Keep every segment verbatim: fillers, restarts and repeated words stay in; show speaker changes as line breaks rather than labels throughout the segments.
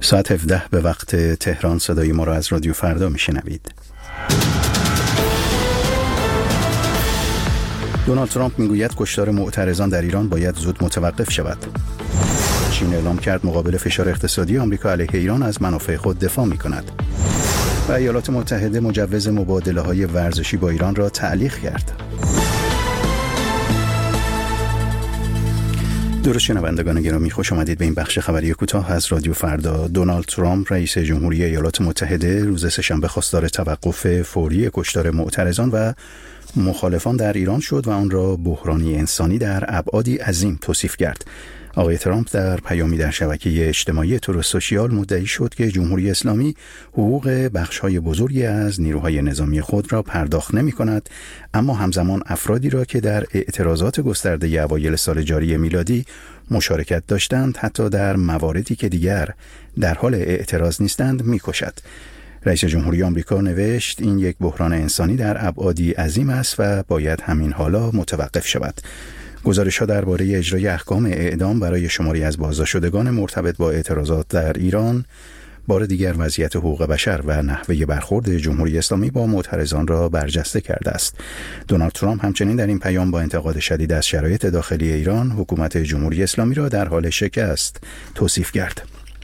ساعت هفده به وقت تهران صدای ما را از رادیو فردا میشنوید. دونالد ترامپ میگوید کشتار معترضان در ایران باید زود متوقف شود. چین اعلام کرد مقابل فشار اقتصادی آمریکا علیه ایران از منافع خود دفاع میکند. و ایالات متحده مجوز مبادله‌های ورزشی با ایران را تعلیق کرد. درود شنوندگان گرامی، خوش آمدید به این بخش خبری کوتاه از رادیو فردا. دونالد ترامپ رئیس جمهوری ایالات متحده روز سه‌شنبه خواستار توقف فوری کشتار معترضان و مخالفان در ایران شد و آن را بحرانی انسانی در ابعادی عظیم توصیف کرد. آقای ترامپ در پیامی در شبکه اجتماعی تروث سوشیال مدعی شد که جمهوری اسلامی حقوق بخش‌های بزرگی از نیروهای نظامی خود را پرداخت نمی‌کند، اما همزمان افرادی را که در اعتراضات گسترده اوایل سال جاری میلادی مشارکت داشتند حتی در مواردی که دیگر در حال اعتراض نیستند می‌کشد. رئیس جمهوری آمریکا نوشت این یک بحران انسانی در ابعادی عظیم است و باید همین حالا متوقف شود. گزارش‌ها درباره اجرای احکام اعدام برای شماری از بازداشت‌شدگان مرتبط با اعتراضات در ایران بار دیگر وضعیت حقوق بشر و نحوه برخورد جمهوری اسلامی با معترضان را برجسته کرده است. دونالد ترامپ همچنین در این پیام با انتقاد شدید از شرایط داخلی ایران حکومت جمهوری اسلامی را در حال شکست توصیف کرد.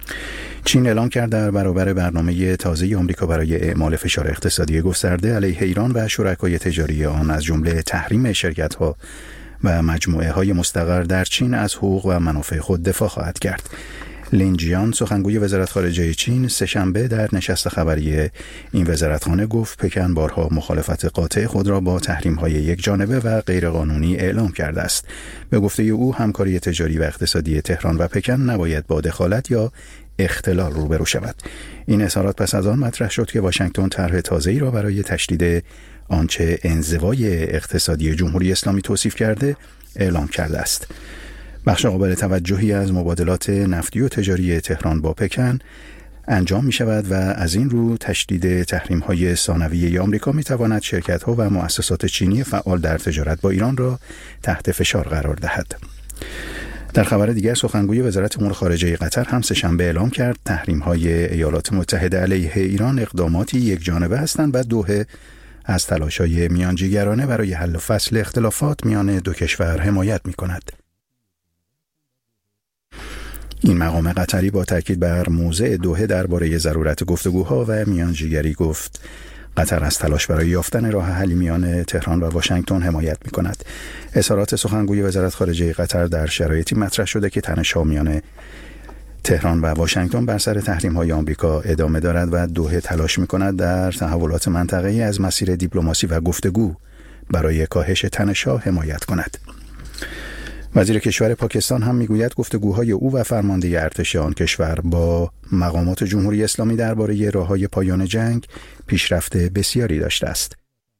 چین اعلام کرد در برابر برنامه تازه آمریکا برای اعمال فشار اقتصادی گسترده علیه ایران و شرکای تجاری آن از جمله تحریم شرکت‌ها و مجموعه های مستقر در چین از حقوق و منافع خود دفاع خواهد کرد. لین جیان سخنگوی وزارت خارجه چین سه‌شنبه در نشست خبری این وزارتخانه گفت پکن بارها مخالفت قاطع خود را با تحریم‌های یکجانبه و غیرقانونی اعلام کرده است. به گفته او همکاری تجاری و اقتصادی تهران و پکن نباید با دخالت یا اختلال روبرو شود. این اظهارات پس از آن مطرح شد که واشنگتن طرح تازه‌ای را برای تشدید آنچه انزوای اقتصادی جمهوری اسلامی توصیف کرده اعلام کرده است. بخش قابل توجهی از مبادلات نفتی و تجاری تهران با پکن انجام می شود و از این رو تشدید تحریم های ثانویه آمریکا می تواند شرکت ها و مؤسسات چینی فعال در تجارت با ایران را تحت فشار قرار دهد. در خبر دیگر سخنگوی وزارت امور خارجه قطر هم سه‌شنبه اعلام کرد تحریم های ایالات متحده علیه ایران اقداماتی یک جانبه هستند و دوحه از تلاش‌های میانجیگرانه برای حل و فصل اختلافات میان دو کشور حمایت می‌کند. این مقام قطری با تاکید بر موضع دوحه درباره ضرورت گفتگوها و میانجیگری گفت قطر از تلاش برای یافتن راه حلی میان تهران و واشنگتن حمایت می‌کند. اظهارات سخنگوی وزارت خارجه قطر در شرایطی مطرح شده که تنش‌ها میان تهران و واشنگتن بر سر تحریم‌های آمریکا ادامه دارد و دوحه تلاش می‌کند در تحولات منطقه‌ای از مسیر دیپلماسی و گفتگو برای کاهش تنش‌ها حمایت کند. وزیر کشور پاکستان هم می‌گوید گفتگوهای او و فرمانده ارتش آن کشور با مقامات جمهوری اسلامی درباره راه‌های پایان جنگ پیشرفت بسیاری داشته است.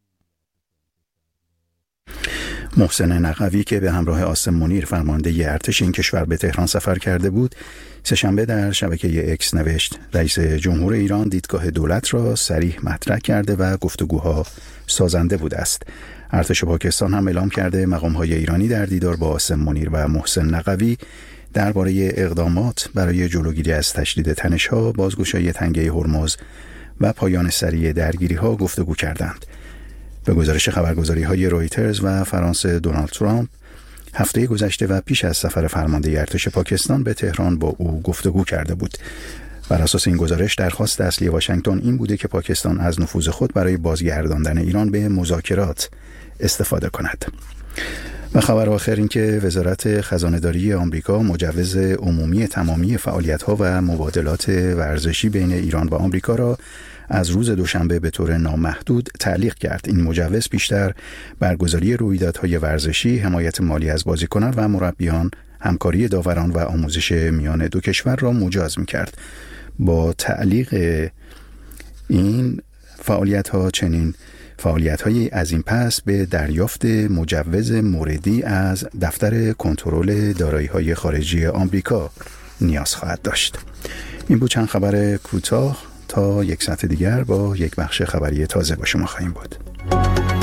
محسن نقوی که به همراه عاصم منیر فرمانده ارتش این کشور به تهران سفر کرده بود، سه‌شنبه در شبکه اکس نوشت رئیس جمهور ایران دیدگاه دولت را صریح مطرح کرده و گفتگوها سازنده بوده است. ارتش پاکستان هم اعلام کرده مقام‌های ایرانی در دیدار با عاصم منیر و محسن نقوی درباره اقدامات برای جلوگیری از تشدید تنش‌ها، بازگشایی تنگه هرمز و پایان سریع درگیری‌ها گفتگو کردند. به گزارش خبرگزاری‌های رویترز و فرانس، دونالد ترامپ هفته گذشته و پیش از سفر فرمانده ارتش پاکستان به تهران با او گفتگو کرده بود. بر اساس این گزارش درخواست اصلی واشنگتن این بوده که پاکستان از نفوذ خود برای بازگرداندن ایران به مذاکرات استفاده کند. و خبر آخر این که وزارت خزانه‌داری آمریکا مجوز عمومی تمامی فعالیت‌ها و مبادلات ورزشی بین ایران و آمریکا را از روز دوشنبه به طور نامحدود تعلیق کرد. این مجوز بیشتر برگزاری رویدادهای ورزشی، حمایت مالی از بازیکنان و مربیان، همکاری داوران و آموزش میان دو کشور را مجاز می‌کرد. با تعلیق این فعالیت‌ها چنین فعالیت‌های از این پس به دریافت مجوز موردی از دفتر کنترل دارایی‌های خارجی آمریکا نیاز خواهد داشت. این بود چند خبر کوتاه. تا یک ساعت دیگر با یک بخش خبری تازه با شما خواهیم بود.